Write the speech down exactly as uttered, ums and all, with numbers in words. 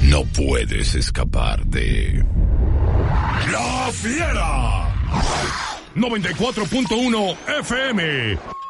No puedes escapar de... ¡La Fiera! noventa y cuatro punto uno F M.